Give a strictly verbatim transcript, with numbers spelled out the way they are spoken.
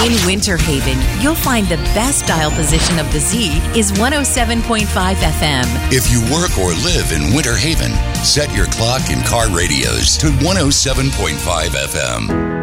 In Winter Haven, you'll find the best dial position of the Z is one oh seven point five F M. If you work or live in Winter Haven, set your clock and car radios to one oh seven point five F M.